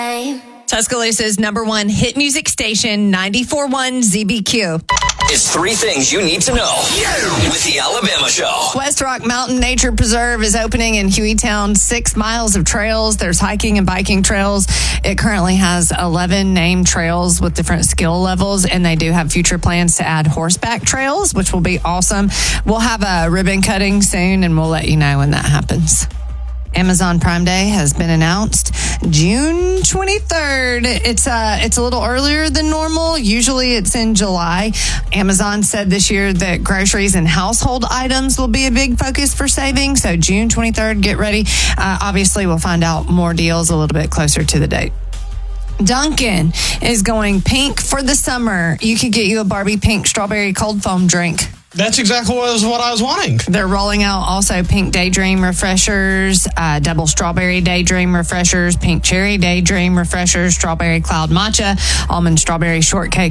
same. Tuscaloosa's number one hit music station, 94.1 ZBQ. It's 3 things you need to know with the Alabama Show. West Rock Mountain Nature Preserve is opening in Hueytown. 6 miles of trails. There's hiking and biking trails. It currently has 11 named trails with different skill levels, and they do have future plans to add horseback trails, which will be awesome. We'll have a ribbon cutting soon, and we'll let you know when that happens. Amazon Prime Day has been announced June 23rd. It's a little earlier than normal. Usually it's in July. Amazon said this year that groceries and household items will be a big focus for saving. So June 23rd, get ready. Obviously, we'll find out more deals a little bit closer to the date. Dunkin' is going pink for the summer. You could get you a Barbie pink strawberry cold foam drink. That's exactly what I was wanting. They're rolling out also pink Daydream refreshers, double strawberry Daydream refreshers, pink cherry Daydream refreshers, strawberry cloud matcha, almond strawberry shortcake